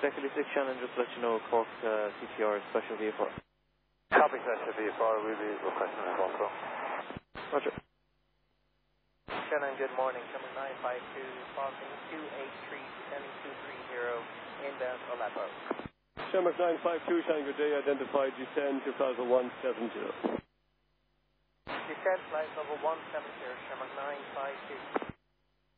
Executive 6 Shannon, just let you know Cork CTR Special V4. Copy Special V4, we'll be requesting a Volvo. Roger. Shannon, good morning. Coming 952, passing 283, descending 230, inbound Aleppo. Shamrock 952, Shannon, good day, identified descend to flight level 170. Descend flight level 170, Shamrock 952.